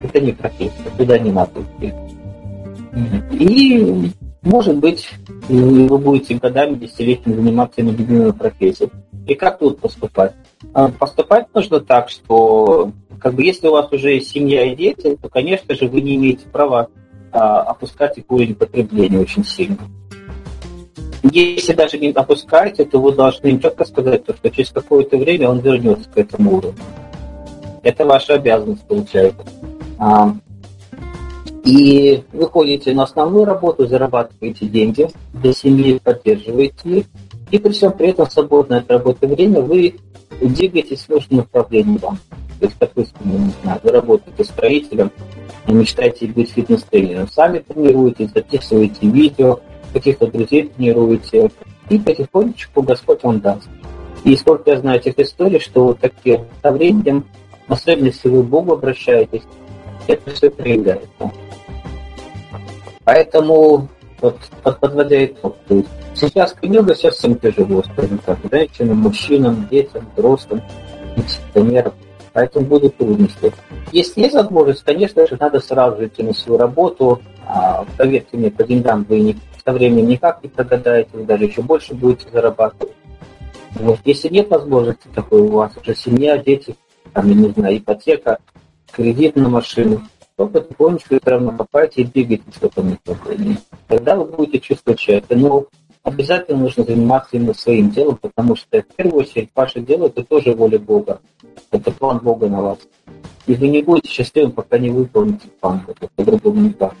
это не профессия, туда не надо идти. И, может быть, вы будете годами, десятилетиями заниматься любимой профессией. И как тут поступать? Поступать нужно так, что если у вас уже есть семья и дети, то, конечно же, вы не имеете права опускать их уровень потребления очень сильно. Если даже не опускаете, то вы должны им четко сказать, что через какое-то время он вернется к этому уровню. Это ваша обязанность, получается. И вы ходите на основную работу, зарабатываете деньги для семьи, поддерживаете их, и при всем при этом свободное от работы время вы двигаетесь в нужном направлении вам. То есть, допустим, не знаю, вы работаете строителем, мечтаете быть фитнес-тренером, сами тренируетесь, записываете видео, каких-то друзей тренируете, и потихонечку Господь вам даст. И сколько я знаю этих историй, что вот такие со временем, особенно если вы к Богу обращаетесь, это все проявляется. Поэтому, вот, подводя итог, то есть сейчас книга совсем тяжело, скажем так, женщинам, мужчинам, детям, взрослым, пенсионерам, поэтому будут трудности. Если есть возможность, конечно же, надо сразу же идти на свою работу, поверьте мне, по деньгам вы со временем никак не прогадаете, вы даже еще больше будете зарабатывать. Вот. Если нет возможности такой, у вас уже семья, дети, там, я не знаю, ипотека, кредит на машину, то потихонечку все равно копаете и двигаетесь в этом направлении. Тогда вы будете чувствовать счастье. Но обязательно нужно заниматься именно своим делом, потому что в первую очередь ваше дело это тоже воля Бога. Это план Бога на вас. И вы не будете счастливым, пока не выполните план. Это по-другому никак.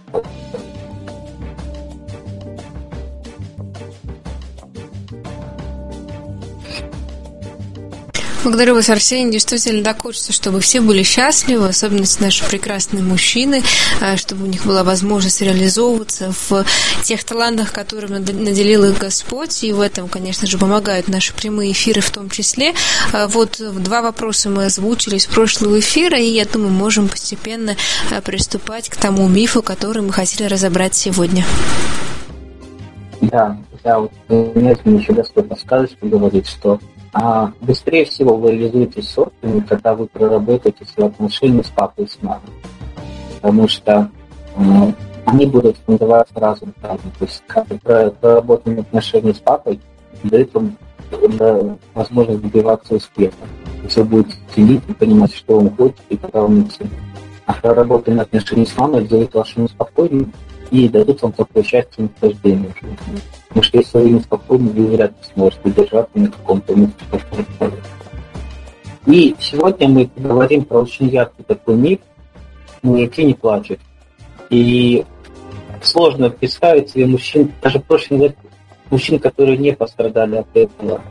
Благодарю вас, Арсений. Действительно, так хочется, чтобы все были счастливы, особенно наши прекрасные мужчины, чтобы у них была возможность реализовываться в тех талантах, которыми наделил их Господь. И в этом, конечно же, помогают наши прямые эфиры в том числе. Вот 2 вопроса мы озвучили с прошлого эфира, и я думаю, можем постепенно приступать к тому мифу, который мы хотели разобрать сегодня. Да, вот мне еще Господь подсказочку говорит, что быстрее всего вы реализуетесь собственными, когда вы проработаете свои отношения с папой и с мамой. Потому что они будут формироваться разом. То есть проработанные отношения с папой дают вам возможность добиваться успеха. Если вы будете ценить и понимать, что он хочет и куда он идти. А проработанные отношения с мамой дают вашему спокойнее и дадут вам такое счастье и наслаждение. Потому что если вы неспокойны, вы вряд ли сможете держаться на каком-то месте. И сегодня мы поговорим про очень яркий такой миф: мужики не плачут. И сложно представить себе мужчин, даже прошлых мужчин, которые не пострадали от этого.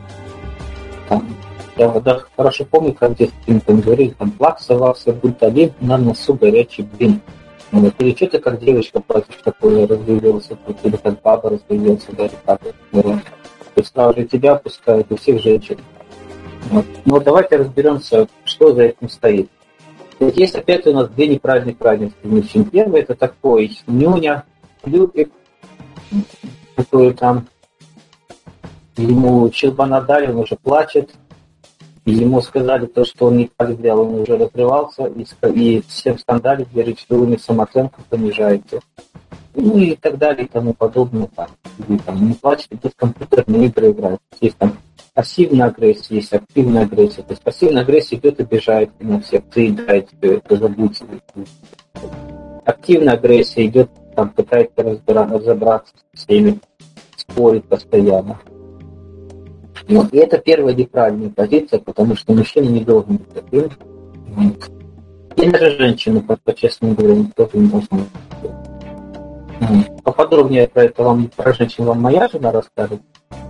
Я даже хорошо помню, как в детстве говорили, плакса, будь один, на носу горячий блин. Или что ты как девочка плачешь, такое разделился, или как баба разделился, даже так. То есть сразу же тебя пускают, у всех женщин. Вот. Но давайте разберемся, что за этим стоит. Есть опять у нас 2 неправильные крайности мужчин. Первый это такой нюня, любик, который там ему щелбана дали, он уже плачет. И ему сказали то, что он не так сделал, он уже разрывался, и всем скандалит, говорит, что вы мне самооценку понижаете. Ну и так далее, и тому подобное. Вы там не плачете, без компьютерные игры играть. Есть там пассивная агрессия, есть активная агрессия. То есть пассивная агрессия идет, обижает на всех, ты играете, это забудьте. Активная агрессия идет, там пытается разобраться с всеми, спорит постоянно. Вот. И это первая неправильная позиция, потому что мужчина не должен быть таким. И даже женщина, по-честному говоря, тоже не должна быть. Поподробнее про женщин вам моя жена расскажет.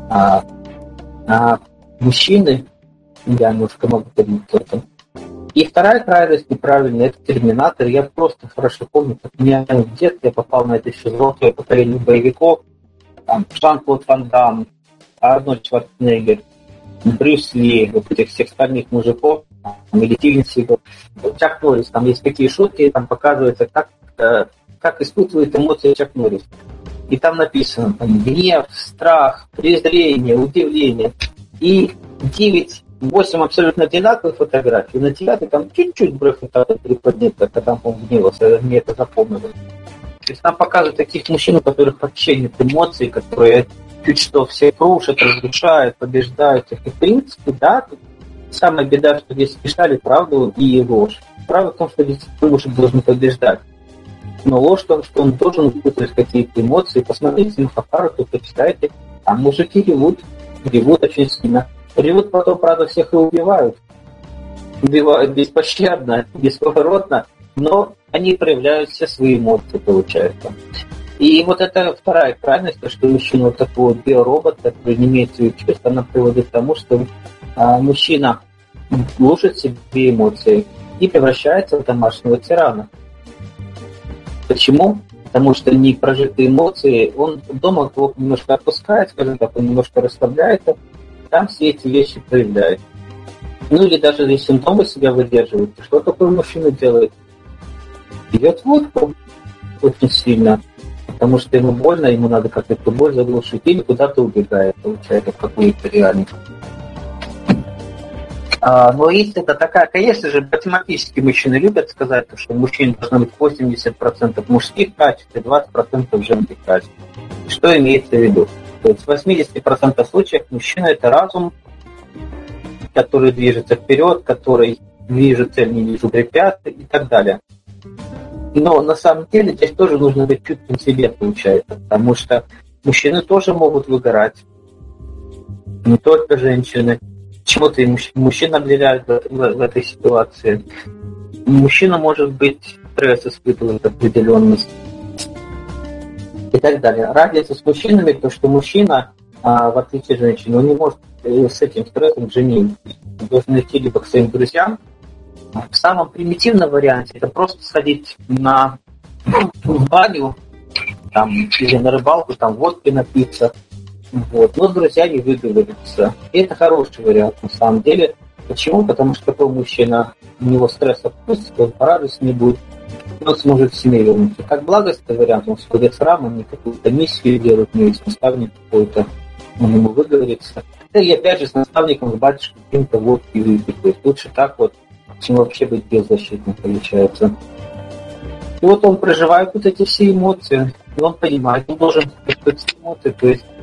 А мужчины, я немножко могу говорить об этом. И вторая крайность неправильная, это терминатор. Я просто хорошо помню, как меня в детстве я попал на это еще золотое поколение боевиков. Там Жан-Клод Ван Дамм, Арнольд Шварценеггер, Брюс Ли, вот этих всех стальных мужиков, или Стивен Сигал, Чак Норрис, там есть такие шутки, там показывается, как испытывает эмоции Чак Норрис. И там написано гнев, страх, презрение, удивление. И 9 8 абсолютно одинаковых фотографий, на 9 там чуть-чуть бровь фотографии приподнята, когда он гневался, мне это запомнилось. То есть нам показывают таких мужчин, у которых вообще нет эмоций, которые чуть что все крушат, разрушают, побеждают их. И в принципе, да, самая беда, что здесь смешали правду и ложь. Правда в том, что здесь мужик должен побеждать. Но ложь в том, что он должен выпустить какие-то эмоции. Посмотрите на фотографию, почитайте. Там мужики ревут очень сильно. Ревут потом, правда, всех и убивают. Убивают беспощадно, бесповоротно, но они проявляют все свои эмоции, получается. И вот это вторая крайность, что мужчина вот такого биоробота, который не имеет своих чувств, она приводит к тому, что мужчина глушит себе эмоции и превращается в домашнего тирана. Почему? Потому что не прожитые эмоции, он дома его немножко отпускает, скажем так, он немножко расслабляется, там все эти вещи проявляет. Ну или даже если он дома себя выдерживает, что такой мужчина делает? Пьет водку очень сильно, потому что ему больно, ему надо как-то эту боль заглушить, или куда-то убегает, получается, в какую-то реальность. Но если это такая, конечно же, математически мужчины любят сказать, что у мужчин должно быть 80% мужских качеств и 20% женских качеств. Что имеется в виду? То есть в 80% случаев мужчина – это разум, который движется вперед, который вижу цель, не вижу препятствий и так далее. Но на самом деле здесь тоже нужно быть чутким себе, получается, потому что мужчины тоже могут выгорать, не только женщины. Чего-то и мужчина обделяет в этой ситуации. Мужчина может быть стресс испытывает определенный и так далее. Разница с мужчинами, то что мужчина, в отличие от женщины, он не может с этим стрессом жениться. Он должен идти либо к своим друзьям. В самом примитивном варианте это просто сходить в баню там, или на рыбалку, там водки напиться. Вот. Но с друзьями выговориться. И это хороший вариант на самом деле. Почему? Потому что такой мужчина, у него стресс отпустит, он порадостнее будет, он сможет в семье вернуться. Как благостный вариант, он сходит с рамами, какую-то миссию делает, у него есть наставник какой-то, он ему выговорится. И опять же с наставником, с батюшкой каким-то водки выпить. То есть лучше так вот, чем вообще быть беззащитным, получается. И вот он проживает вот эти все эмоции, и он понимает, он должен испытывать эмоции, то есть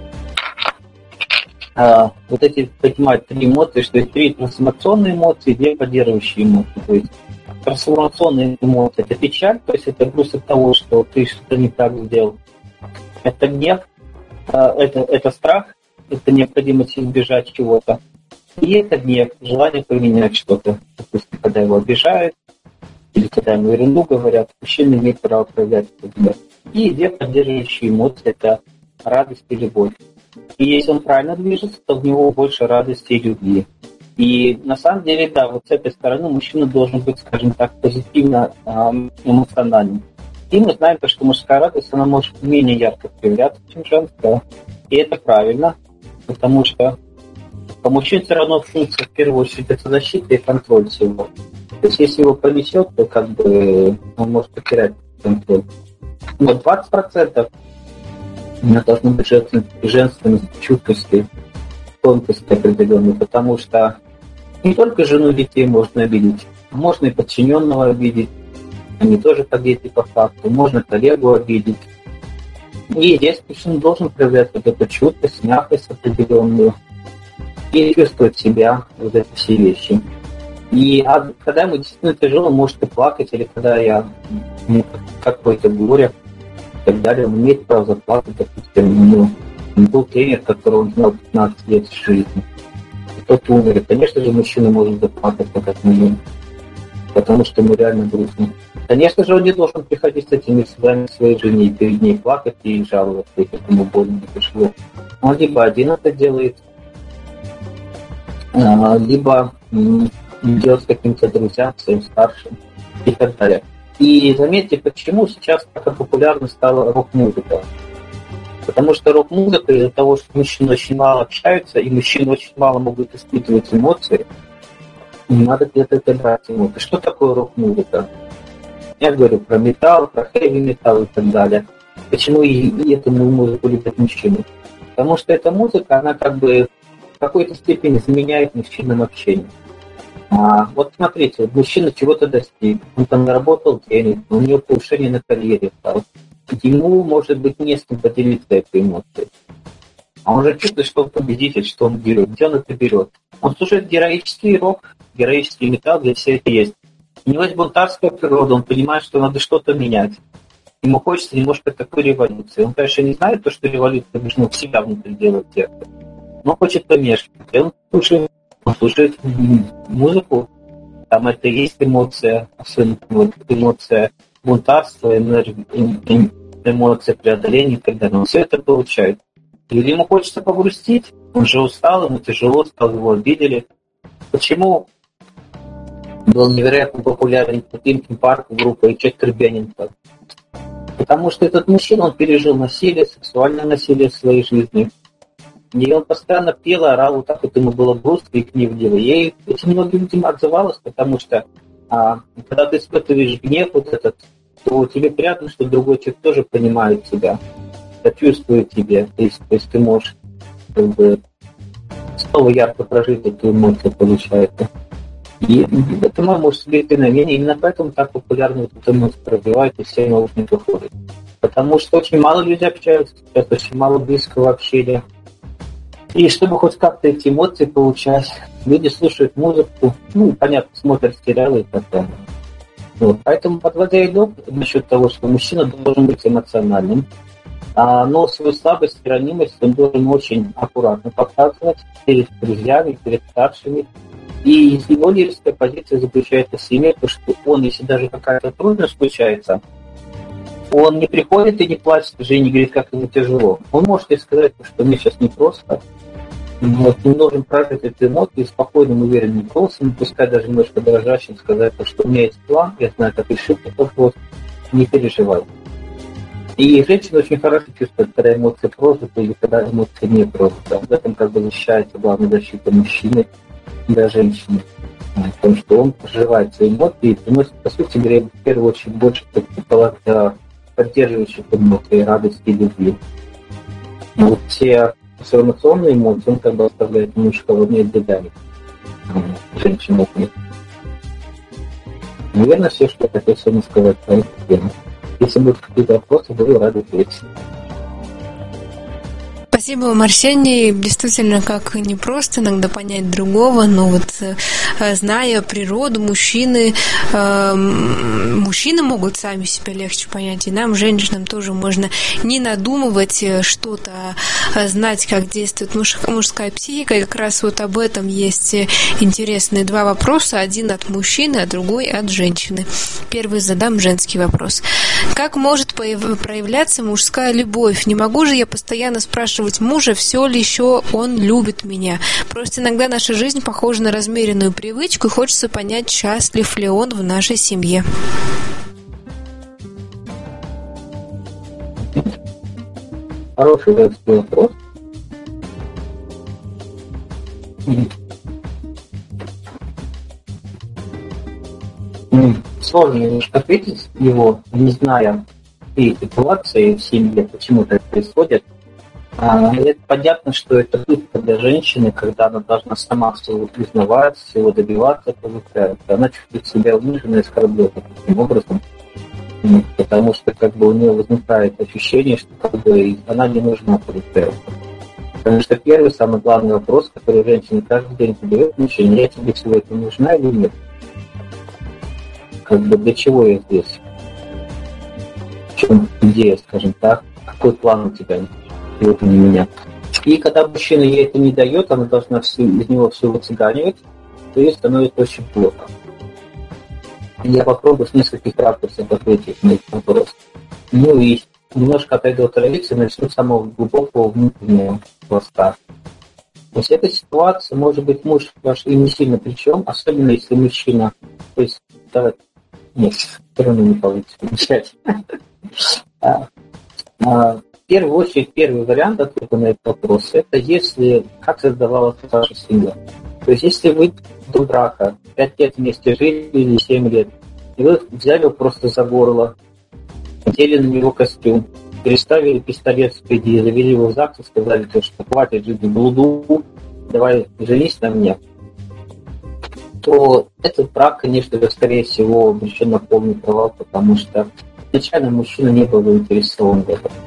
вот эти понимать 3 эмоции, что есть 3 трансформационные эмоции, 2 поддерживающие эмоции. То есть трансформационные эмоции – это печаль, то есть это груз от того, что ты что-то не так сделал. Это гнев, это страх, это необходимость избежать чего-то. И это гнев, желание поменять что-то. Допустим, когда его обижают, или когда ему ерунду говорят, мужчина имеет право проявлять это. И 2 поддерживающие эмоции – это радость и любовь. И если он правильно движется, то в него больше радости и любви. И на самом деле, да, вот с этой стороны мужчина должен быть, скажем так, позитивно эмоциональным. И мы знаем, что мужская радость, она может менее ярко проявляться, чем женская. И это правильно, потому что по мужчине все равно функция, в первую очередь, это защита и контроль всего. То есть если его понесет, то как бы он может потерять контроль. Но 20% она должна быть женственность, чуткости, тонкости определенной, потому что не только жену детей можно обидеть, можно и подчиненного обидеть, они тоже дети по факту, можно коллегу обидеть. И здесь мужчина должен проявлять вот эту чуткость, мягкость определенную и чувствовать себя, вот эти все вещи. И когда ему действительно тяжело, может и плакать, или когда какое-то горе, и так далее, он имеет право заплакать, допустим, был тренер, которого он знал 15 лет в жизни. И тот умер. Конечно же, мужчина может заплакать, как мы, потому что ему реально грустно. Конечно же, он не должен приходить с этими судами к своей жене и перед ней плакать и жаловаться, и ему больно и тяжело. Он либо один это делает, либо идет с каким-то друзьям, своим старшим и так далее. И заметьте, почему сейчас так популярна стала рок-музыка. Потому что рок-музыка из-за того, что мужчины очень мало общаются, и мужчины очень мало могут испытывать эмоции, не надо где-то это брать эмоции. Что такое рок-музыка? Я говорю про металл, про хэви-металл и так далее. Почему и эту музыку любят мужчины? Потому что эта музыка, она как бы в какой-то степени заменяет мужчинам общение. Вот смотрите, вот мужчина чего-то достиг, он там наработал денег, у него повышение на карьере стало. Ему, может быть, не с кем поделиться этой эмоцией. А он же чувствует, что он победитель, что он берет. Где он это берет? Он слушает героический рок, героический металл, где все это есть. У него есть бунтарская природа, он понимает, что надо что-то менять. Ему хочется немножко такой революции. Он, конечно, не знает то, что революция нужно в себя внутри делать сердце. Но хочет помешать. И он слушает музыку. Там это и есть эмоция, вот, эмоция бунтарства, эмоция преодоления и так далее. Он все это получает. Или ему хочется погрустить, он же устал, ему тяжело, стал, его обидели. Почему был невероятно популярен Линкин Парк, группа и Честер Беннингтон? Потому что этот мужчина, он пережил насилие, сексуальное насилие в своей жизни. И он постоянно пел, орал, вот так вот ему было грустно и гневливо. И этим многим людям отзывалось, потому что когда ты испытываешь гнев вот этот, то тебе приятно, что другой человек тоже понимает тебя, сочувствует тебе. То есть ты можешь как бы снова ярко прожить эту эмоцию, получается. И это мой может субъективное мнение. Именно поэтому так популярно вот эту эмоцию пробивает и все наушники ходят. Потому что очень мало людей общаются, сейчас очень мало близкого общения. И чтобы хоть как-то эти эмоции получать, люди слушают музыку, понятно, смотрят сериалы и так далее. Вот. Поэтому, подводя итог насчет того, что мужчина должен быть эмоциональным, но свою слабость и ранимость он должен очень аккуратно показывать перед друзьями, перед старшими. И его лидерская позиция заключается в семье, потому что он, если даже какая-то трудность случается, он не приходит и не плачет, уже не говорит, как ему тяжело. Он может ей сказать, что мне сейчас непросто. Вот, мы должен прожить эту эмоцию спокойным, уверенным голосом, пускай даже немножко дрожащим, сказать, что у меня есть план, я знаю, как решить этот вопрос, не переживай. И женщина очень хорошо чувствует, когда эмоции прожиты или когда эмоции не прожиты. В этом как бы защищается главная защита мужчины для женщины. В том, что он проживает свои эмоции и приносит, по сути говоря, в первую очередь больше поддерживающих эмоций, радости и любви. Но вот все эмоционные эмоции он как бы оставляет немножко в одной детали. Женщина. Наверное, все, что я хотел сегодня сказать по этой теме. Если будут какие-то вопросы, буду рад ответить. Спасибо вам, Арсений. Действительно, как непросто иногда понять другого, но вот зная природу, мужчины могут сами себя легче понять, и нам, женщинам, тоже можно не надумывать что-то, знать, как действует мужская психика, и как раз вот об этом есть интересные два вопроса, один от мужчины, а другой от женщины. Первый задам женский вопрос. Как может проявляться мужская любовь? Не могу же я постоянно спрашивать мужа, все ли еще он любит меня. Просто иногда наша жизнь похожа на размеренную привычку, и хочется понять, счастлив ли он в нашей семье. Хороший вопрос. Сложно немножко ответить его, не зная и ситуации в семье, почему это происходит. Это понятно, что это пытка для женщины, когда она должна сама всего узнавать, всего добиваться, она чувствует себя униженной и оскорбленной таким образом, потому что как бы у нее возникает ощущение, что как бы она не нужна получается. Потому что первый, самый главный вопрос, который женщина каждый день задает мужчине: я тебе всего это нужна или нет? Как бы для чего я здесь? В чем идея, скажем так? Какой план у тебя? И вот у меня. И когда мужчина ей это не дает, она должна из него все выцыганивать, то ей становится очень плохо. Я попробую с нескольких ракурсов ответить на этот вопрос. И немножко отойду от традиции, начну с самого глубокого внутреннего пласта. То есть эта ситуация, может быть, муж ваш и не сильно при чем, особенно если мужчина, то есть, давайте, нет, все равно не получится начать. В первую очередь, первый вариант ответа на этот вопрос, это если, как создавалась ваша семья. То есть, если вы до брака 5 лет вместе жили или 7 лет, и вы взяли его просто за горло, надели на него костюм, переставили пистолет впереди, завели его в ЗАГС и сказали, что хватит жить в блуду, давай женись на мне, то этот брак, конечно же, скорее всего, обречен на полный провал, потому что изначально мужчина не был заинтересован в этом.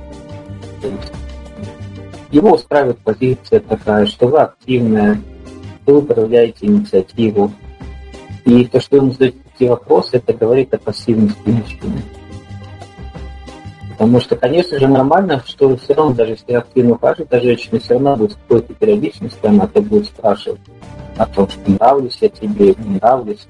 Его устраивает позиция такая, что вы активная, вы проявляете инициативу. И то, что он задает такие вопросы, это говорит о пассивности мужчины. Потому что, конечно же, нормально, что все равно, даже если активно ухаживает, а женщина все равно будет с какой-то периодичностью, она то будет спрашивать о том, что нравлюсь я тебе, не нравлюсь,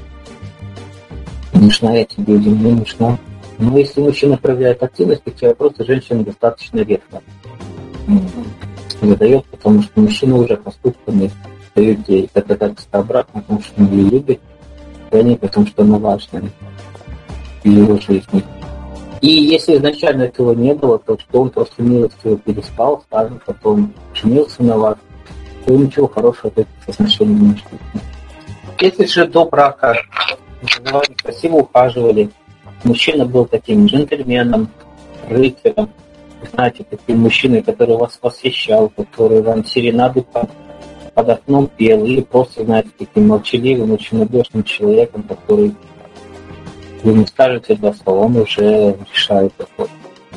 нужна я тебе или не нужна. Но если мужчина проявляет активность, эти вопросы женщина достаточно редко задает, потому что мужчина уже поступками дает ей доказательства обратно, потому что он ее любит, и они потому что она важная в его жизни. И если изначально этого не было, то что он просто милостиво переспал, сразу потом женился на вас, то ничего хорошего от этих отношений не ждет. Если же до брака красиво ухаживали, мужчина был таким джентльменом, рыцарем, знаете, таким мужчиной, который вас восхищал, который вам серенаду под окном пел, или просто, знаете, таким молчаливым, очень надежным человеком, который вы не скажете два слова, он уже решает вопрос.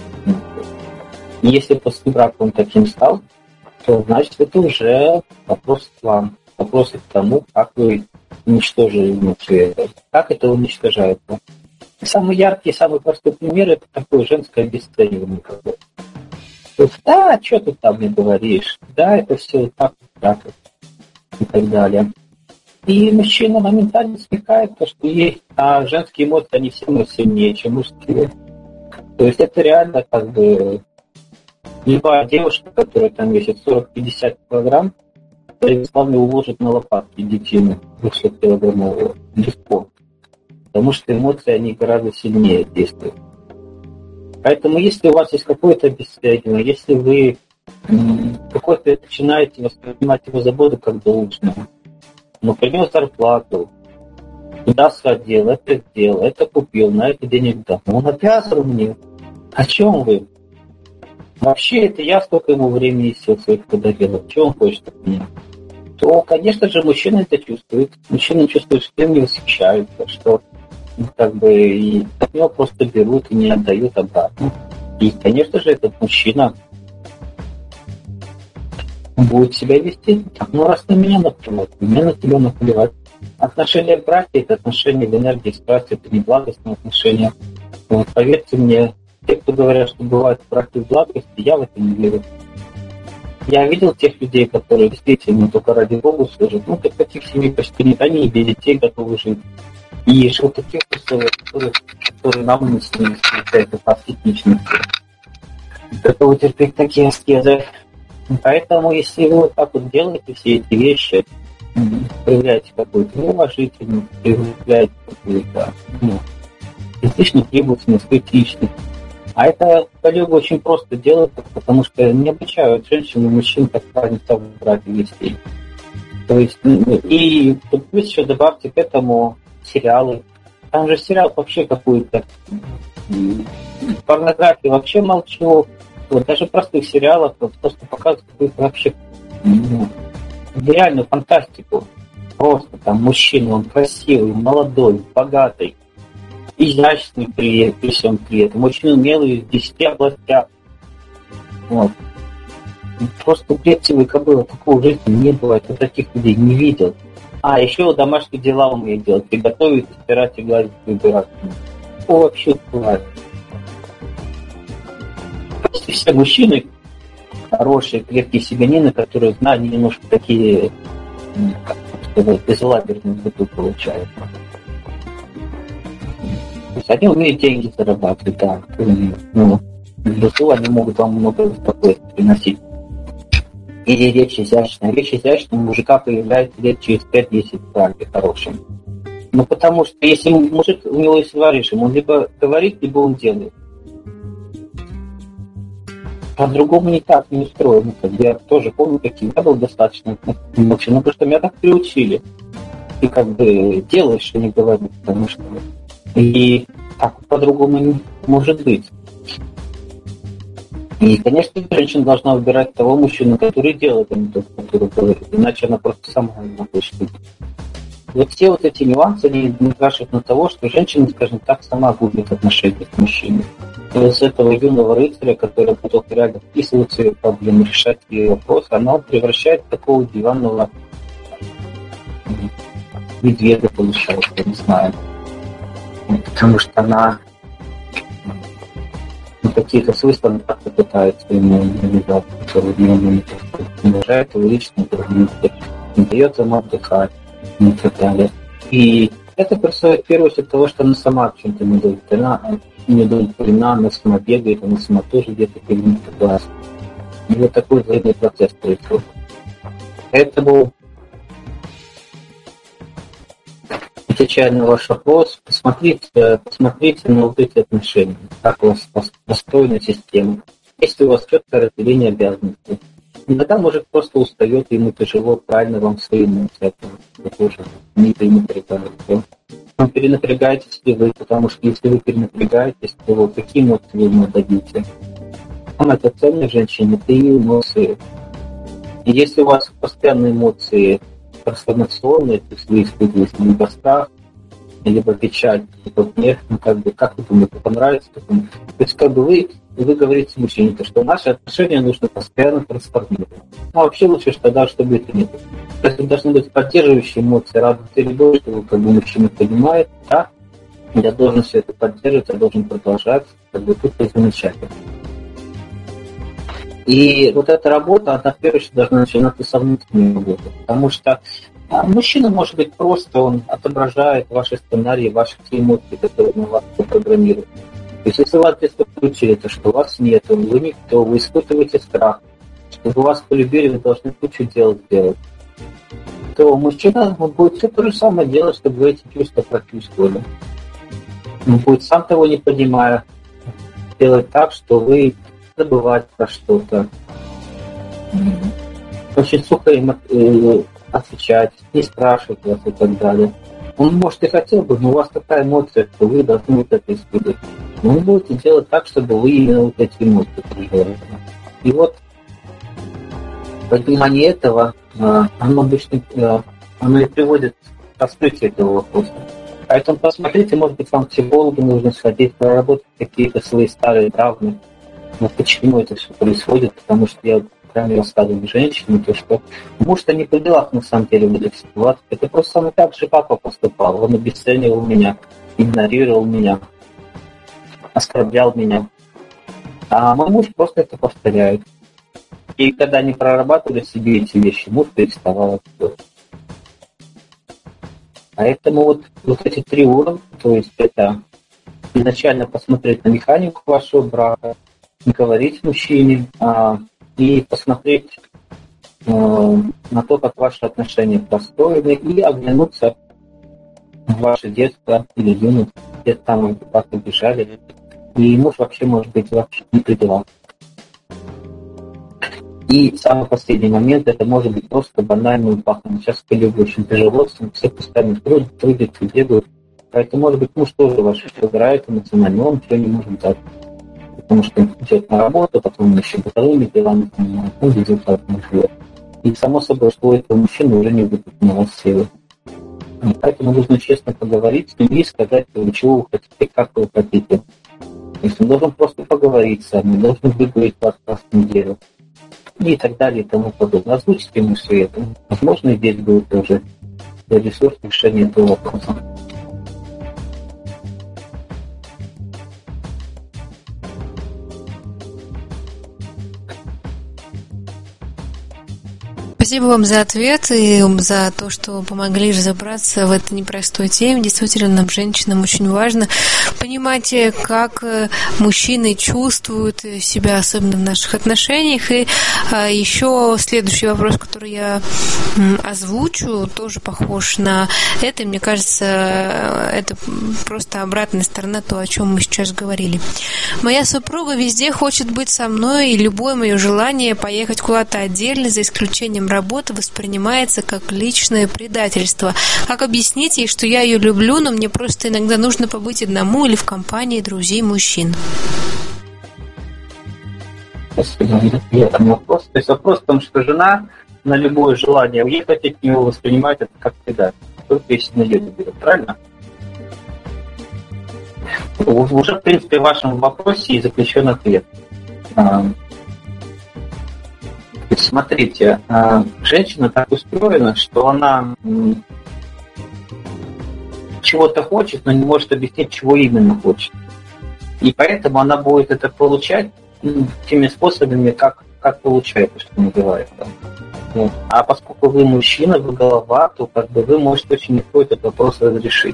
И если после брака он таким стал, то значит это уже вопрос к вам, вопрос к тому, как вы уничтожили внутри этого, как это уничтожает. Самый яркий, самый простой пример — это такое женское обесценивание. То есть, да, что ты там мне говоришь, да, это все так и так далее. И мужчина моментально смекает то, что есть, а женские эмоции, они все равно сильнее, чем мужские. То есть это реально как бы любая девушка, которая там весит 40-50 килограмм, главное уложит на лопатки детину 200-килограммового легко. Потому что эмоции, они гораздо сильнее действуют. Поэтому если у вас есть какое-то обесценивание, если вы какой-то начинаете воспринимать его заботу как должное, но принес зарплату, туда сходил, это сделал, это купил, на это денег дал. Он обязан мне. О чем вы? Вообще, это я столько ему времени и сил своих подарил. О чем он хочет от меня? То, конечно же, мужчина это чувствует. Мужчина чувствует, что им не восхищаются, что как бы и от него просто берут и не отдают обратно. И, конечно же, этот мужчина будет себя вести так, ну раз на меня наплевать, мне на тебя наплевать. Отношения в браке — это отношения в энергии, страсти, это не благостные отношения. Вот, поверьте мне, те, кто говорят, что бывает в браке благости, я в это не верю. Я видел тех людей, которые действительно только ради Бога служат. Ну, таких семей почти нет, они и без детей готовы жить. И живут в таких условиях, которые нам не снились, это пассивничность. Готовы терпеть такие аскезы. Поэтому, если вы вот так вот делаете все эти вещи, проявляете какую-то неуважительность, проявляете какую-то излишне требовательность, критичность. А это коллега очень просто делает, потому что не обучают женщин и мужчин, как правильно в браке вести. То есть, и плюс еще добавьте к этому сериалы. Там же сериал вообще какой-то порнографии вообще молчу. Вот даже простых сериалов просто показывают какую-то вообще реальную фантастику. Просто там мужчина, он красивый, молодой, богатый, изящный при всем при этом, очень умелый в 10 областях. Вот. Просто бред-сивый кобыла, такого в жизни не бывает, я таких людей не видел. А, еще домашние дела умеет делать, и готовить, и стирать, и гладить, и убирать. Что вообще бывает? Почти все мужчины хорошие, крепкие семьянины, которые знания немножко такие, как сказать, безалаберные в быту получают. То есть они умеют деньги зарабатывать, да. Ну, в быту они могут вам много беспокойства приносить. Или речь изящная. Речь изящная у мужика появляется лет через 5-10 в браке хорошим. Ну, потому что если мужик, у него есть два решения, он либо говорит, либо он делает. По-другому никак не устроено. Я тоже помню, каким я был достаточно молча, но просто меня так приучили. Ты как бы делаешь, что не говоришь, потому что и так по-другому не может быть. И, конечно, женщина должна выбирать того мужчину, который делает ему то, который говорит, иначе она просто сама не хочет быть. Вот все вот эти нюансы, они напрашивают на того, что женщина, скажем так, сама губит отношения к мужчине. И вот с этого юного рыцаря, который готов реально вписываться в ее проблемы, решать ее вопросы, она превращает в такого диванного медведя, получается, не знаю. Потому что она какие-то свои стандарты пытается ему навязать, которые ему не уважает его личные границы, не дает ему отдыхать и так далее. И это происходит в первую очередь от того, что она сама в чем-то недовлетворена, она сама бегает, она сама тоже где-то перед глаз. И вот такой взаимный процесс происходит. Поэтому, отвечая на ваш вопрос, посмотрите на вот эти отношения, как у вас построена система. Если у вас четкое разделение обязанностей, иногда мужик просто устает, ему тяжело правильно вам свои эмоции, вы тоже не перенапрягаете. Но перенапрягаетесь ли вы, потому что если вы перенапрягаетесь, то какие эмоции вы ему дадите? Самое ценное в женщине – это ее эмоции. И если у вас постоянные эмоции трансформационные, то есть вы испытываете либо страх, либо печаль, либо гнев, как вы думаете, понравится? То есть вы говорите мужчине, что наши отношения нужно постоянно трансформировать. А вообще лучше тогда, чтобы это не было. То есть должны быть поддерживающие эмоции, радость и любовь, что мужчина понимает, да, я должен все это поддерживать, я должен продолжать, тут замечательно. И вот эта работа, она в первую очередь должна начинаться со внутренней работы, потому что мужчина может быть просто, он отображает ваши сценарии, ваши те эмоции, которые на вас запрограммируют. То есть если вас в детстве получили, то что у вас нет, вы никто, вы испытываете страх, чтобы вас полюбили, вы должны кучу дел сделать, то мужчина будет все то же самое делать, чтобы вы эти чувства прочувствовали. Он будет, сам того не понимая, делать так, что вы забывать про что-то, очень сухо им отвечать, не спрашивать вас и так далее. Он, может, и хотел бы, но у вас такая эмоция, что вы должны вот это испытывать. Но вы будете делать так, чтобы вы именно вот эти эмоции переживали. И вот понимание этого, оно обычно оно и приводит к раскрытию этого вопроса. Поэтому посмотрите, может быть, вам к психологу нужно сходить, проработать какие-то свои старые травмы. Но почему это все происходит? Потому что я прямо рассказываю женщине, то, что муж-то не при делах на самом деле в этих ситуациях. Это просто самый так же папа поступал. Он обесценивал меня, игнорировал меня, оскорблял меня. А мой муж просто это повторяет. И когда они прорабатывали себе эти вещи, муж переставал это делать. Поэтому вот эти 3 уровня, то есть это изначально посмотреть на механику вашего брака, говорить мужчине, и посмотреть на то, как ваши отношения построены, и оглянуться в ваше детство или юность, где там вы как убежали, и муж вообще может быть вообще не при делах. И самый последний момент, это может быть просто банальный пахнет. Сейчас в коллегу очень тяжело, все постоянно трудятся, бегают. Поэтому, может быть, муж тоже ваш играет эмоционально, он ничего не может дать. Потому что он идет на работу, потом он еще бытовыми делами занимается, он видит, как он живет. И само собой, что у этого мужчины уже не будет на вас силы. Поэтому нужно честно поговорить с ним и сказать, чего вы хотите, как вы хотите. То есть он должен просто поговорить с вами, должен выговорить вас раз в неделю. И так далее, и тому подобное. Озвучите ему все это. Возможно, и здесь будет тоже ресурс решения этого вопроса. Спасибо вам за ответ и за то, что помогли разобраться в этой непростой теме. Действительно, нам, женщинам, очень важно понимать, как мужчины чувствуют себя, особенно в наших отношениях. И еще следующий вопрос, который я озвучу, тоже похож на это. Мне кажется, это просто обратная сторона того, о чем мы сейчас говорили. Моя супруга везде хочет быть со мной, и любое мое желание поехать куда-то отдельно, за исключением работы, воспринимается как личное предательство. Как объяснить ей, что я ее люблю, но мне просто иногда нужно побыть одному или в компании друзей мужчин? Спасибо. Приятный вопрос. То есть вопрос в том, что жена на любое желание уехать от него воспринимает это как предательство. Только если на ее берет, правильно? Уже, в принципе, в вашем вопросе и заключен ответ. Смотрите, женщина так устроена, что она чего-то хочет, но не может объяснить, чего именно хочет. И поэтому она будет это получать теми способами, как получает, что называется. Вот. А поскольку вы мужчина, вы голова, то вы можете очень легко этот вопрос разрешить.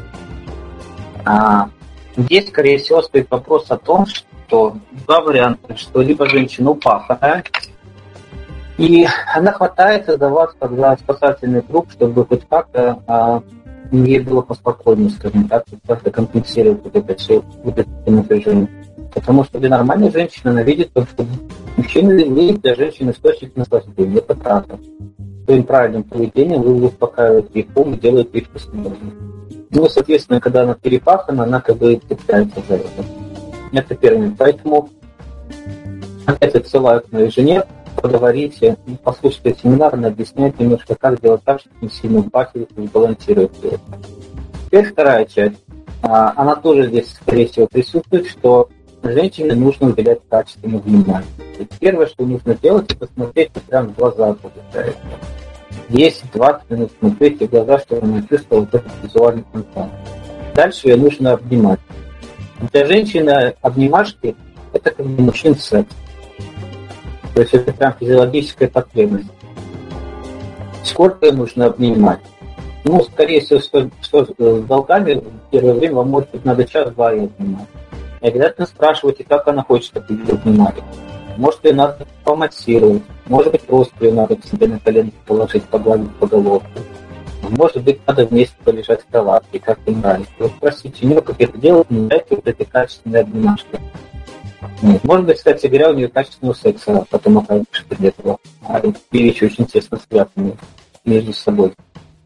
Здесь, скорее всего, стоит вопрос о том, что два варианта, что либо женщина упаханная, и она хватается за вас, когда спасательный круг, чтобы хоть как-то ей было поспокойнее, скажем так, как-то компенсировать вот это напряжение. Потому что для нормальной женщины она видит, что мужчина имеет для женщины источник наслаждения. Это правда. Своим правильным поведением вы успокаиваете их ум и делаете их посмотренными. Ну, соответственно, когда она перепахана, она как бы цепляется за это. Это первое. Поэтому опять отсылаю к моей жене, поговорите, послушайте семинар, она объясняет немножко, как делать так, чтобы не сильно упахивать и балансировать. Теперь вторая часть. Она тоже здесь, скорее всего, присутствует, что женщине нужно уделять качественное внимание. И первое, что нужно делать, это смотреть прямо в глаза, получается. 10-20 минут смотреть в глаза, чтобы она чувствовала этот визуальный контакт. Дальше ее нужно обнимать. Для женщины обнимашки – это как для мужчин секс. То есть это прям физиологическая потребность. Сколько ее нужно обнимать? Ну, скорее всего, что с долгами в первое время вам, может быть, надо час-два ее обнимать. И обязательно спрашивайте, как она хочет, чтобы ее обнимали. Может, ее надо помассировать, может быть, просто ее надо к себе на коленки положить, погладить по головке. Может быть, надо вместе полежать в кроватке, как им нравится. Вот спросите у нее, как это делать, не дайте вот эти качественные обнимашки. Может быть, кстати говоря, у нее качественного секса, а потом окажется, что для этого. А вещи очень тесно спрятаны между собой.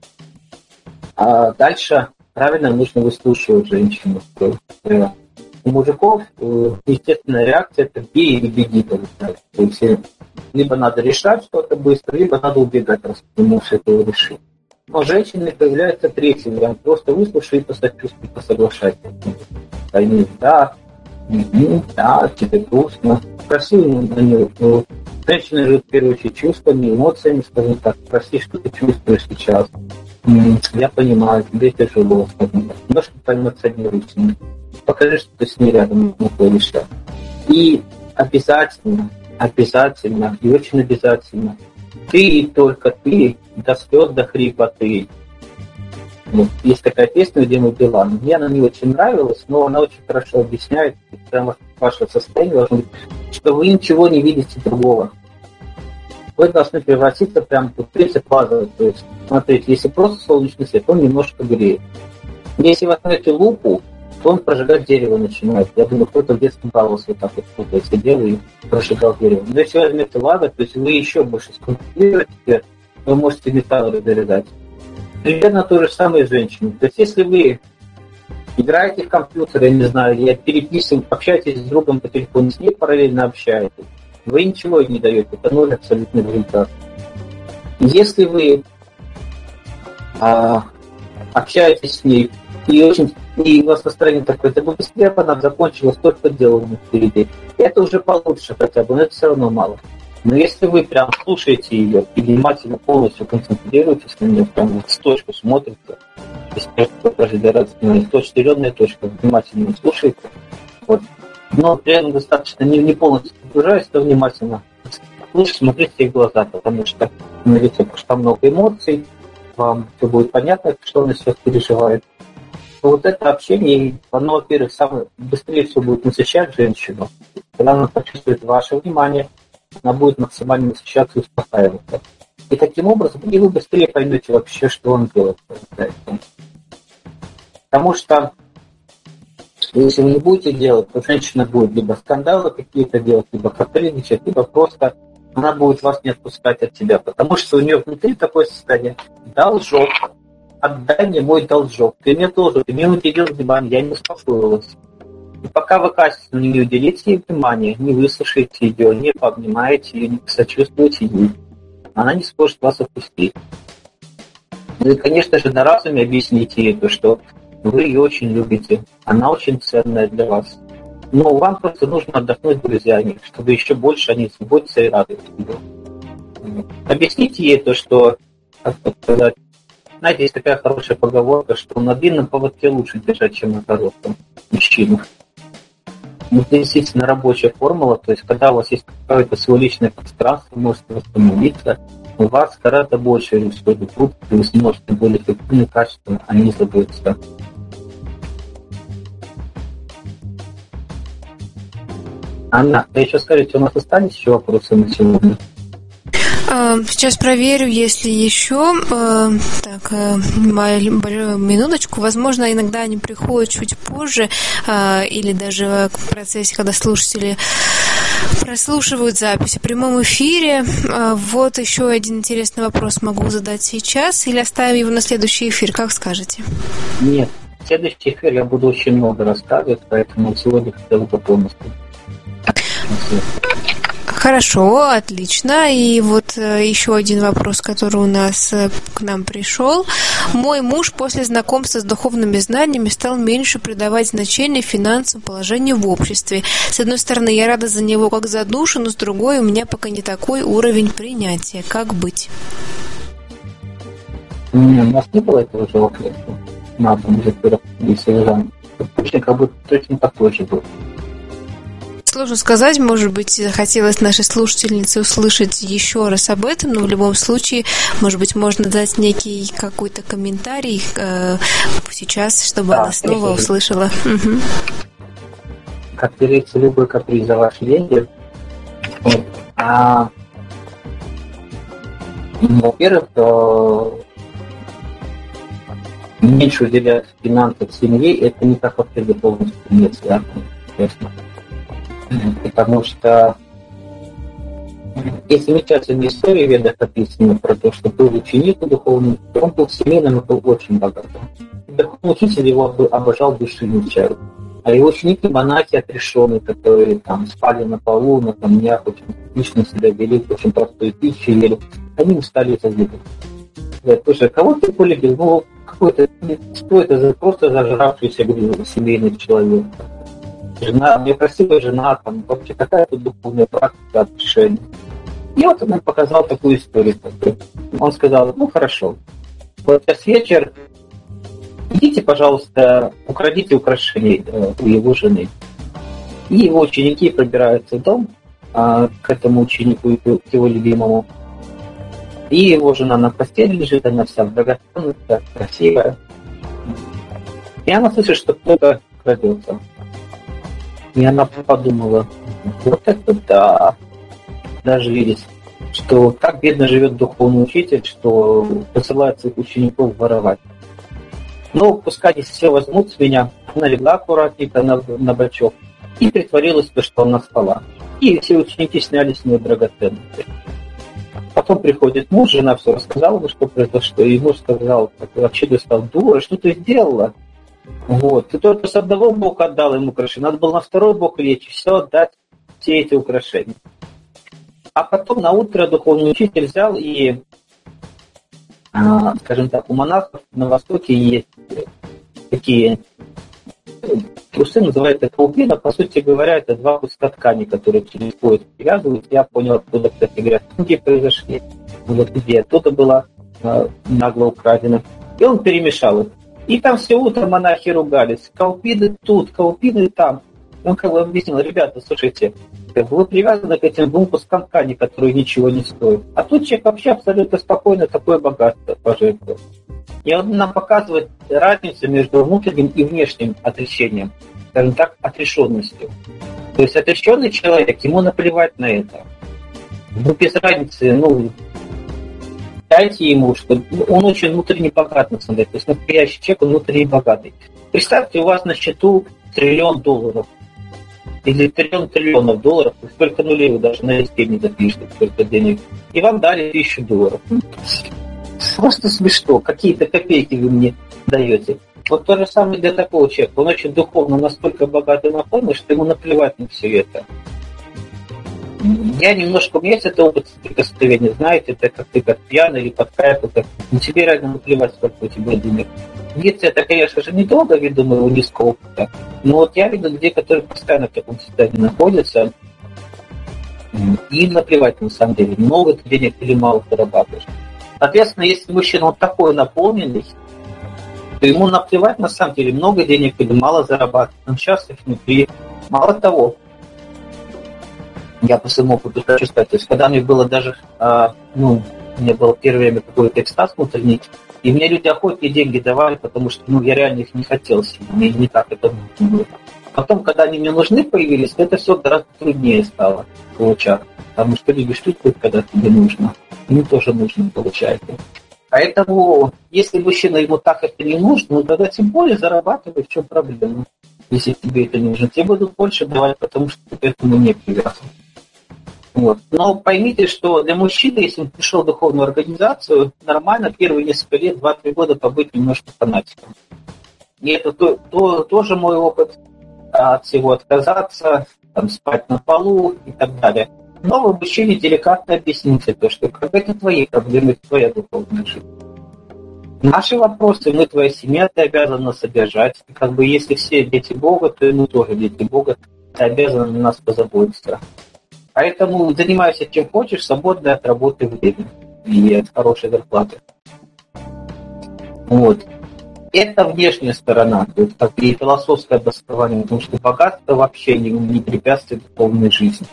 А дальше правильно нужно выслушивать женщину. У мужиков естественная реакция – это бей или беги. То есть либо надо решать что-то быстро, либо надо убегать, раз ты не можешь этого решить. Но женщине появляется третий вариант. Просто выслушай и посочувствуй, посоглашайся. Они, да, тебе грустно. Спроси на нее. Женщина живет в первую очередь чувствами, эмоциями, скажем так. Спроси, что ты чувствуешь сейчас. Я понимаю, тебе тяжело, скажем так. Немножко поэмоционируйся. Покажи, что ты с ней рядом находишься. И обязательно, и очень обязательно, ты и только ты, до слез, до хрипоты. Вот. Есть такая песня у Димы Билана. Мне она не очень нравилась, но она очень хорошо объясняет, прямо ваше состояние должно быть, что вы ничего не видите другого. Вы должны превратиться прямо в принцип базовый. То есть, смотрите, если просто солнечный свет, он немножко греет. Если вы возьмете лупу, то он прожигать дерево начинает. Я думаю, кто-то в детстве баловался вот так вот, сидел и прожигал дерево. Но если вы возьмете ладок, то есть вы еще больше сконцентрируете, вы можете металл разрезать. Примерно то же самое с женщиной. То есть если вы играете в компьютер, я не знаю, я переписываю, общаетесь с другом по телефону, с ней параллельно общаетесь, вы ничего не даете, это ноль абсолютный результат. Если вы общаетесь с ней, и у вас настроение такое, да быстрее бы она закончила, столько дел у нас впереди. Это уже получше хотя бы, но это все равно мало. Но если вы прям слушаете ее и внимательно полностью концентрируетесь на нее, прям вот с точку смотрите, точка, точка, внимательно слушаете, вот, но при этом достаточно не полностью погружаясь, то внимательно лучше смотрите ей в глаза, потому что на лице, потому что там много эмоций, вам все будет понятно, что она сейчас переживает. Но вот это общение, оно, во-первых, самое быстрее всего будет насыщать женщину. Когда она почувствует ваше внимание, она будет максимально насыщаться и успокаиваться. И таким образом вы быстрее поймете вообще, что он делает. Потому что если вы не будете делать, то женщина будет либо скандалы какие-то делать, либо капризничать, либо просто она будет вас не отпускать от себя. Потому что у нее внутри такое состояние: должок, отдай мне мой должок, ты мне должен, ты мне уделил внимание, я не успокоилась. И пока вы качественно не уделите ей внимания, не выслушаете ее, не пообнимаете ее, не посочувствуете ей, она не сможет вас отпустить. Ну и, конечно же, на разуме объясните ей то, что вы ее очень любите, она очень ценная для вас. Но вам просто нужно отдохнуть с друзьями, чтобы еще больше они заботиться и радовать ее. Объясните ей то, что, как сказать, знаете, есть такая хорошая поговорка, что на длинном поводке лучше держать, чем на коротком мужчину. Это действительно рабочая формула, то есть когда у вас есть какое-то свое личное пространство, вы можете восстановиться, у вас гораздо больше ресурсов, и вы сможете более эффективно и качественно о ней заботиться. Анна, вы еще скажите, у нас остались еще вопросы на сегодня? Сейчас проверю, если еще. Так, минуточку. Возможно, иногда они приходят чуть позже, или даже в процессе, когда слушатели прослушивают запись в прямом эфире. Вот еще один интересный вопрос могу задать сейчас, или оставим его на следующий эфир, как скажете? Нет, в следующий эфир я буду очень много рассказывать, поэтому сегодня хотел бы полностью. Хорошо, отлично. И вот еще один вопрос, который у нас к нам пришел. Мой муж после знакомства с духовными знаниями стал меньше придавать значение финансовому положению в обществе. С одной стороны, я рада за него как за душу, но с другой, у меня пока не такой уровень принятия. Как быть? У нас не было этого же вопроса. На том же, если точно как бы точно такой же был. Сложно сказать, может быть, хотелось нашей слушательнице услышать еще раз об этом, но в любом случае, может быть, можно дать некий какой-то комментарий сейчас, чтобы она снова услышала. Как говорится, любой каприз за ваши деньги. Во-первых, меньше уделять финансов семье, это не так вообще полностью не связано, честно. Потому что есть замечательная история в Ведах описана про то, что был ученик духовный, он был семейным и был очень богатым. Духовный учитель его обожал душевный чай. А его ученики монахи отрешенные, которые там спали на полу, на камнях, очень лично себя вели, очень простую пищу ели, они им стали завидовать. Слушай, кого ты полюбил? Ну, какой-то, что это за просто зажравшийся семейный человек. Жена, мне красивая жена, там вообще какая-то духовная практика отношений. И вот он нам показал такую историю. Он сказал, ну хорошо, вот сейчас вечер, идите, пожалуйста, украдите украшения у его жены. И его ученики пробираются в дом к этому ученику, к его любимому. И его жена на постели лежит, она вся в драгоценностях, красивая. И она слышит, что кто-то крадется. И она подумала, вот это да, даже видеть, что так бедно живет духовный учитель, что посылает своих учеников воровать. Но пускай они все возьмут с меня, она легла аккуратненько на бочок и притворилась, что она спала. И все ученики сняли с нее драгоценности. Потом приходит муж, жена все рассказала, что произошло, и муж сказал, вообще ты стал дура, что ты сделала? Вот. Ты только с одного бока отдал ему украшения. Надо было на второй бок лечь, все отдать, все эти украшения. А потом на утро духовный учитель взял и, скажем так, у монахов на Востоке есть такие трусы, называются каупина. По сути говоря, это два куска ткани, которые через пояс привязывают. Я понял, откуда, кстати говоря, книги произошли. Вот где оттуда была нагло украдена. И он перемешал их. И там все утро монахи ругались. Каупины тут, каупины там. Он как бы объяснил, ребята, слушайте, вы привязаны к этим двум кускам ткани, которые ничего не стоят. А тут человек вообще абсолютно спокойно такое богатство пожертвовал. И он нам показывает разницу между внутренним и внешним отречением, скажем так, отрешенностью. То есть отрешенный человек, ему наплевать на это. Ну, без разницы, дайте ему, что он очень внутренне богат, на самом деле. То есть настоящий человек, он внутренне богатый. Представьте, у вас на счету $1 триллион. Или триллионов долларов, сколько нулей вы даже на листе не запишете, сколько денег. И вам дали $1000. Просто смешно. Какие-то копейки вы мне даете. Вот то же самое для такого человека. Он очень духовно настолько богатый на наполнен, что ему наплевать на все это. Я немножко, у меня есть это опыт соприкосновения, знаете, это как ты как пьяный или под кайфом, но тебе реально наплевать, сколько у тебя денег. Нет, это, конечно же, недолго, ввиду моего низкого опыта, но вот я видел людей, которые постоянно в таком состоянии находятся, и им наплевать на самом деле, много ты денег или мало зарабатываешь. Соответственно, если мужчина вот такой наполненный, то ему наплевать на самом деле, много денег или мало зарабатывать, он счастлив внутри. Мало того, я по своему опыту хочу сказать, то есть когда мне было даже, у меня было первое время какой-то экстаз внутренний, и мне люди охотнее деньги давали, потому что, я реально их не хотел сильно, мне не так это нужно было. Потом, когда они мне нужны появились, это все гораздо труднее стало получать, потому что люди чувствуют, когда тебе нужно, им тоже нужно получать. Поэтому, если мужчина ему так это не нужно, тогда тем более зарабатывай, в чем проблема. Если тебе это не нужно, тебе будут больше давать, потому что ты к этому не привязан. Вот. Но поймите, что для мужчины, если он пришел в духовную организацию, нормально первые несколько лет, 2-3 года побыть немножко фанатиком. И это тоже мой опыт, от всего отказаться, спать на полу и так далее. Но вы мужчине деликатно объясните то, что это твои проблемы, это твоя духовная жизнь. Наши вопросы, мы твоя семья, ты обязан нас содержать. Если все дети Бога, то и мы тоже дети Бога, ты обязан на нас позаботиться. Поэтому занимайся чем хочешь, свободное от работы время и от хорошей зарплаты. Вот. Это внешняя сторона, то есть как и философское обоснование, потому что богатство вообще не препятствует духовной жизни.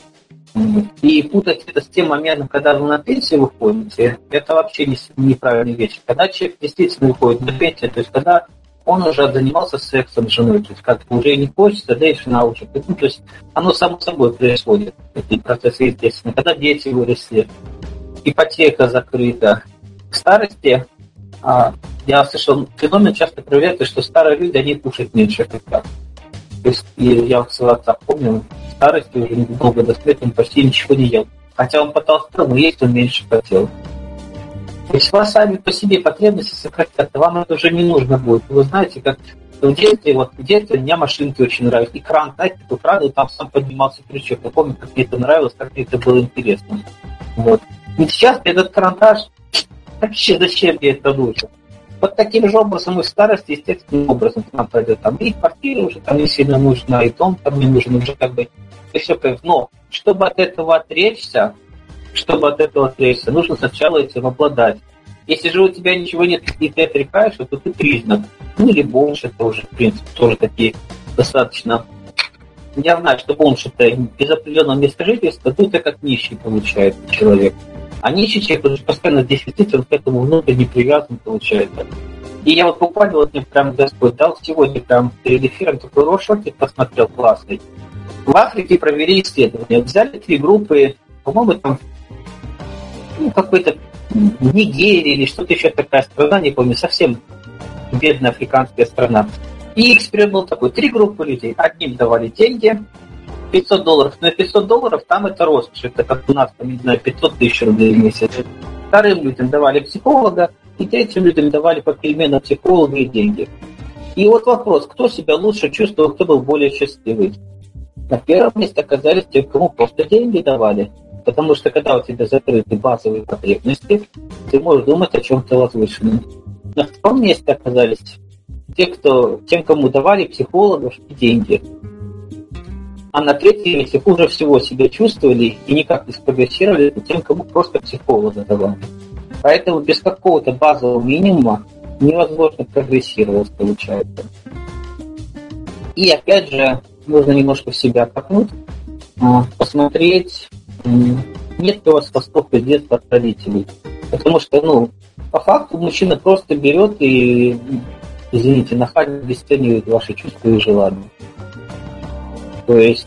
И путать это с тем моментом, когда вы на пенсию выходите, это вообще неправильная вещь. Когда человек действительно выходит на пенсию, то есть когда он уже занимался сексом с женой, то есть как-то уже не хочется, да и жена уже. То есть оно само собой происходит, эти процессы естественно. Когда дети выросли, ипотека закрыта. К старости, я слышал, феномен часто проявляется, что старые люди, они кушают меньше хотят. То есть я в своего отца помню, в старости уже недолго до смерти он почти ничего не ел. Хотя он потолстел, но есть он меньше хотел. То есть вас сами по себе потребности сократят, вам это уже не нужно будет. Вы знаете, как в детстве мне машинки очень нравились. И кран, знаете, такой кран, и там сам поднимался крючок. Я помню, как мне это нравилось, как мне это было интересно. Вот. И сейчас этот карандаш, вообще зачем мне это нужно? Вот таким же образом и в старости, естественным образом к нам пройдет. И квартира уже там не сильно нужна, и дом там не нужен, уже и все. Но чтобы от этого отречься, нужно сначала этим обладать. Если же у тебя ничего нет, и ты отрекаешься, то ты признак. Или бомж, это уже, в принципе, тоже такие достаточно... Я знаю, что бомж это без определенного места жительства, то это как нищий получается человек. А нищий человек уже постоянно в дефиците, он к этому внутренне привязан получается. И я буквально мне прям Господь дал сегодня прям перед эфиром такой ролик посмотрел классный. В Африке провели исследование. Взяли 3 группы, по-моему, там какой-то Нигерия или что-то еще такая страна, не помню, совсем бедная африканская страна. И эксперимент был такой: 3 группы людей. Одним давали деньги, $500, но $500 там это роскошь, это как у нас, там, не знаю, 500 тысяч рублей в месяц. Вторым людям давали психолога, и третьим людям давали по переменам психолога и деньги. И вот вопрос, кто себя лучше чувствовал, кто был более счастливый. На первом месте оказались те, кому просто деньги давали. Потому что когда у тебя закрыты базовые потребности, ты можешь думать о чем-то возвышенном. На втором месте оказались тем, кому давали психологов и деньги. А на третьем месте хуже всего себя чувствовали и никак не спрогрессировали тем, кому просто психолога давали. Поэтому без какого-то базового минимума невозможно прогрессировать, получается. И опять же, нужно немножко в себя копнуть, посмотреть, нет ли у вас восток из детства от родителей. Потому что, по факту мужчина просто берет и, извините, нахально обесценивает ваши чувства и желания. То есть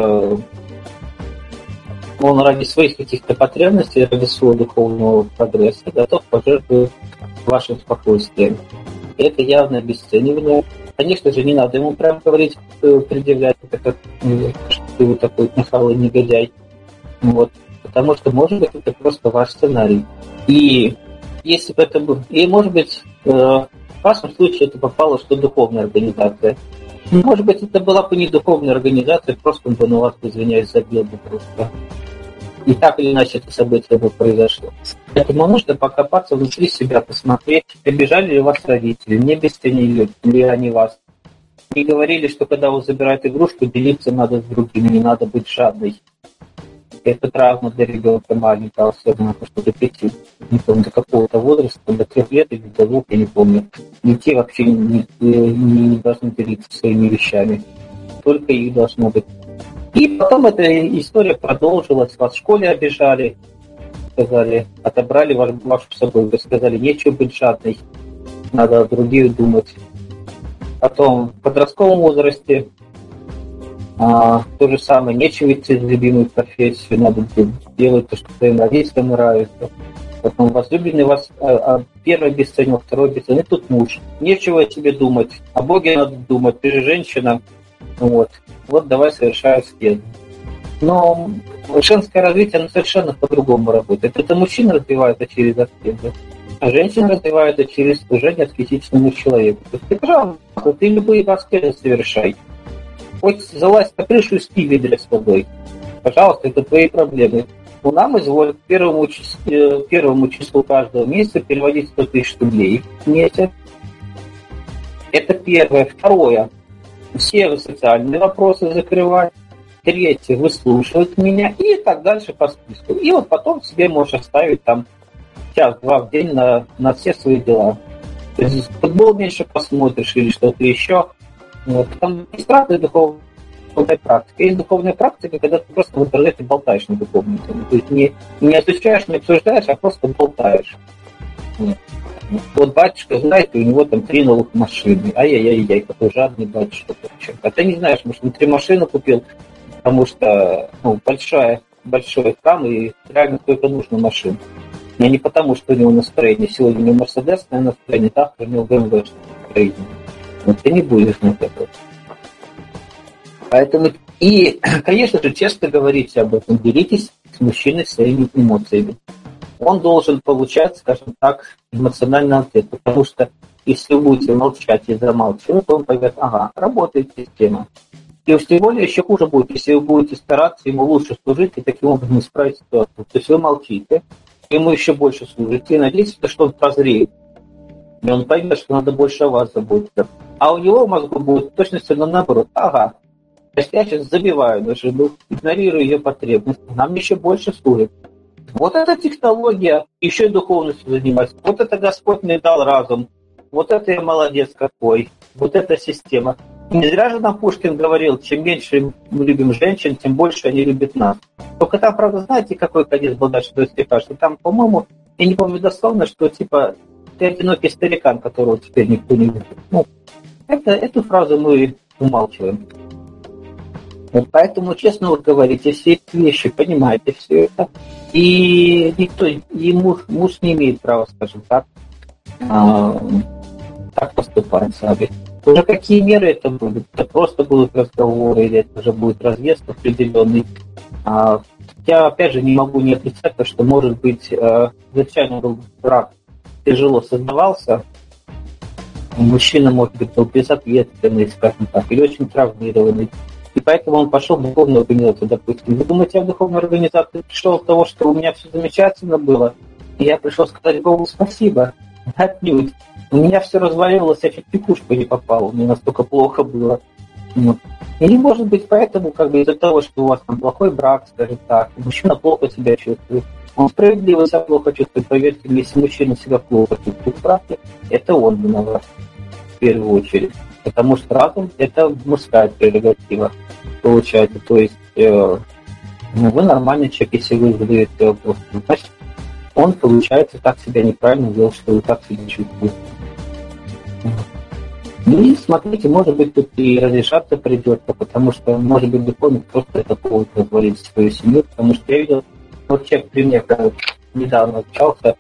он ради своих каких-то потребностей, ради своего духовного прогресса готов пожертвовать вашим спокойствием. Это явное обесценивание. Конечно же, не надо ему прям говорить, предъявлять это как, что вы такой нахал и негодяй. Вот. Потому что, может быть, это просто ваш сценарий. И если бы это был... И, может быть, В вашем случае это попало, что духовная организация. Может быть, это была бы не духовная организация, просто он бы на вас, извиняюсь, забил бы просто. И так или иначе это событие бы произошло. Поэтому нужно покопаться внутри себя, посмотреть, обижали ли вас родители, не обесценили ли они вас. Не говорили, что когда вы забираете игрушку, делиться надо с другими, не надо быть жадной. Это травма для ребенка маленького, особенно что до 5, не помню, до какого-то возраста, до 3 лет или до 2, я не помню. Дети вообще не должны делиться своими вещами. Только их должно быть. И потом эта история продолжилась. Вас в школе обижали, сказали, отобрали вашу собой. Вы сказали, нечего быть жадной, надо о других думать. Потом в подростковом возрасте то же самое, нечего идти в любимую профессию, надо делать то, что своим родителям нравится. Потом возлюбленный вас первый обесценил, второй обесценил, и тут муж. Нечего о себе думать, о Боге надо думать, ты же женщина. Вот давай совершай аскезу. Но женское развитие, оно совершенно по-другому работает. Это мужчина развивает это через аскезу, а женщина развивает это через служение аскетичному человеку. То есть, пожалуйста, ты любые аскезы совершай. Хоть залазь на крышу и спи в ведре с водой. Пожалуйста, это твои проблемы. У нас изволят первому числу каждого месяца переводить 100 тысяч рублей в месяц. Это первое. Второе. Все социальные вопросы закрывать. Третье. Выслушивать меня. И так дальше по списку. И вот потом себе можешь оставить там час-два в день на все свои дела. То есть футбол меньше посмотришь или что-то еще. Вот. Там есть разная духовная практика. Есть духовная практика, когда ты просто в интернете болтаешь на духовную тему. То есть не освещаешь, не обсуждаешь, а просто болтаешь. Вот батюшка знает, и у него там 3 новых машины. Ай-яй-яй-яй, какой жадный батюшка. А ты не знаешь, может, он 3 машины купил, потому что большой храм, и реально только нужна машина. Но не потому, что у него настроение. Сегодня у него мерседесное настроение, завтра у него БМВ настроение. Но ты не будешь на это. Поэтому, и, конечно же, честно говорите об этом. Делитесь с мужчиной своими эмоциями. Он должен получать, скажем так, эмоциональный ответ. Потому что если вы будете молчать и замалчивать, то он поймет, ага, работает система. И уж тем более еще хуже будет, если вы будете стараться ему лучше служить и таким образом исправить ситуацию. То есть вы молчите, ему еще больше служите, и надеетесь, что он прозреет. И он поймет, что надо больше о вас заботиться. А у него в мозгу будет точно наоборот. Ага, то есть я сейчас забиваю даже, игнорирую ее потребности. Нам еще больше служит. Вот эта технология, еще и духовностью занимается. Вот это Господь мне дал разум. Вот это я молодец какой. Вот эта система. Не зря же нам Пушкин говорил, чем меньше мы любим женщин, тем больше они любят нас. Только там, правда, знаете, какой конец был дальше до стиха? Что там, по-моему, я не помню дословно, что типа ты одинокий старикан, которого теперь никто не любит. Ну, эту фразу мы умалчиваем. Вот поэтому, честно вот говорите все эти вещи, понимаете все это. И никто, и муж не имеет права, скажем так поступать с вами. Уже какие меры это будут? Это просто будут разговоры, или это уже будет разъезд определенный. Я, опять же, не могу не отрицать, что, может быть, изначально был брак тяжело создавался, мужчина, может быть, был безответственный, скажем так, или очень травмированный. И поэтому он пошел в духовную организацию, допустим. Вы думаете, я в духовную организацию пришел от того, что у меня все замечательно было, и я пришел сказать Богу спасибо? Отнюдь. У меня все развалилось, я чуть в пекушку не попал, мне настолько плохо было. Вот. Или, может быть, поэтому, из-за того, что у вас там плохой брак, скажем так, мужчина плохо себя чувствует. Он справедливо себя плохо чувствует. Поверьте мне, если мужчина себя плохо чувствует в браке, это он виноват в первую очередь. Потому что разум – это мужская прерогатива, получается. То есть вы нормальный человек, если вы задаете вопрос. Значит, он, получается, так себя неправильно делал, что вы так себя чувствуете. И смотрите, может быть, тут и разрешаться придется, потому что, может быть, духовник просто это повод позволить свою семью, потому что я видел, вот человек при мне, когда недавно общался,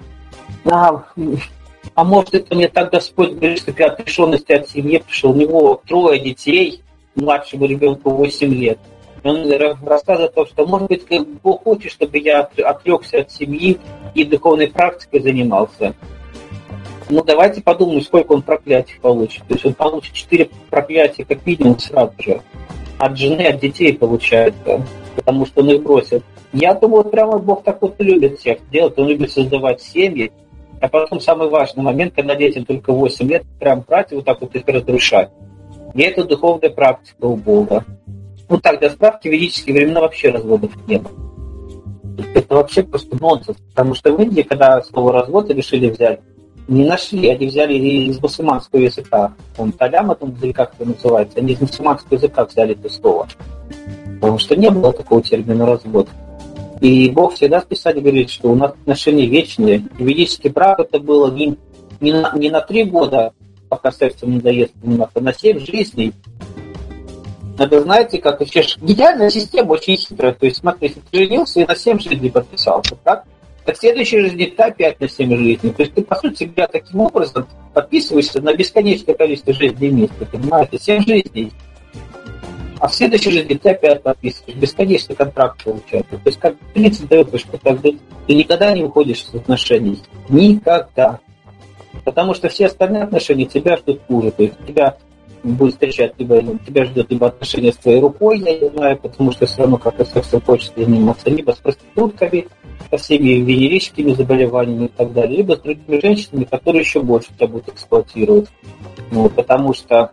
а может, это мне так Господь говорит, что я от решенности от семьи пришел, у него 3 детей, младшему ребенку 8 лет. Он рассказывает о том, что, может быть, Бог хочет, чтобы я отрекся от семьи и духовной практикой занимался. Ну, давайте подумаем, сколько он проклятий получит. То есть он получит 4 проклятия как минимум сразу же. От жены, от детей получается, потому что он их бросит. Я думаю, вот прямо Бог так вот любит всех делать, он любит создавать семьи, а потом самый важный момент, когда детям только 8 лет, прям брать и вот так вот их разрушать. И это духовная практика у Бога. Ну так, для справки, в ведические времена вообще разводов не было. Это вообще просто нонсенс, потому что в Индии, когда слово «развод» решили взять, не нашли, они взяли из мусульманского языка. Он талям, это как это называется, они из мусульманского языка взяли это слово. Потому что не было такого термина «развод». И Бог всегда в Писании говорит, что у нас отношения вечные. И ведический брак это было не на 3 года, пока сердце не надоест, а на 7 жизней. Это, знаете, как вообще идеальная система очень хитрая. То есть, смотри, если ты женился и на 7 жизней подписался, так? Так в следующей жизни ты опять на 7 жизней. То есть ты, по сути говоря, таким образом подписываешься на бесконечное количество жизней вместе, понимаете? 7 жизней. А в следующей жизни ты опять подписываешь. Бесконечный контракт получается. То есть как принцип дает, что ты никогда не выходишь из отношений. Никогда. Потому что все остальные отношения тебя ждут хуже. То есть тебя будет встречать, тебя ждет либо отношения с твоей рукой, я не знаю, потому что все равно как-то сексом хочется заниматься, либо с проститутками, со всеми венерическими заболеваниями и так далее, либо с другими женщинами, которые еще больше тебя будут эксплуатировать. Ну, потому что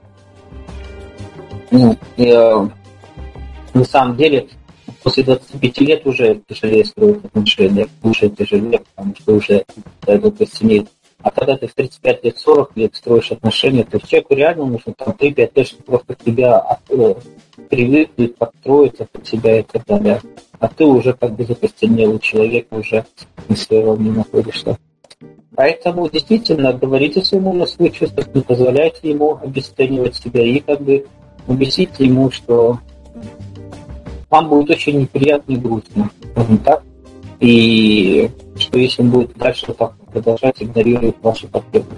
на самом деле после 25 лет уже тяжелее строить отношения, уже тяжелее, потому что уже идут посильнее. А когда ты в 35 лет, 40 лет строишь отношения, то человеку реально нужно там 3-5 лет, чтобы просто тебя привыкнуть, подстроиться под себя и так далее. А ты уже как бы закостенелый человек, уже на своем не находишься. Поэтому действительно говорите своему на свои чувства, не позволяйте ему обесценивать себя и как бы объясните ему, что вам будет очень неприятно и грустно. Так? И что если он будет дальше так продолжать игнорировать ваши потребности.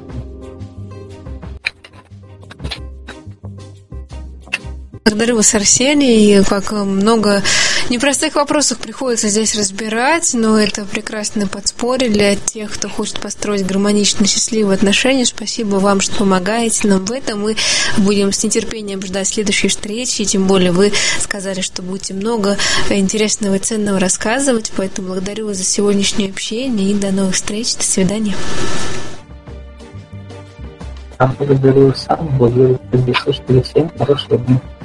Благодарю вас, Арсений. Как много непростых вопросов приходится здесь разбирать, но это прекрасное подспорье для тех, кто хочет построить гармоничные, счастливые отношения. Спасибо вам, что помогаете нам в этом. Мы будем с нетерпением ждать следующей встречи, тем более вы сказали, что будете много интересного и ценного рассказывать, поэтому благодарю вас за сегодняшнее общение и до новых встреч. До свидания. Благодарю сам, благодарю, что всем хорошего дня.